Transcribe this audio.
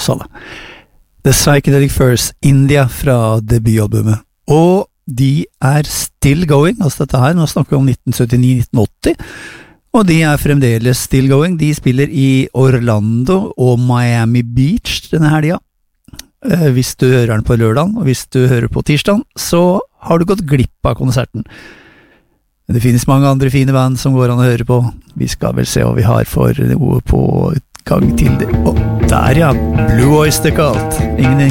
Salah. The Psychedelic Furs, India fra debutalbumet. Og de still going, altså dette her, nå snakker vi om 1979-1980, og de fremdeles still going. De spiller i Orlando og Miami Beach denne helga. Hvis du hører den på lørdagen, og hvis du hører på tirsdagen, så har du gått glipp av konserten. Det finnes mange andre fine band som går an å høre på. Vi skal vel se hva vi har for noe på gang til det. Og der ja, Blue Oyster Cult. Ingen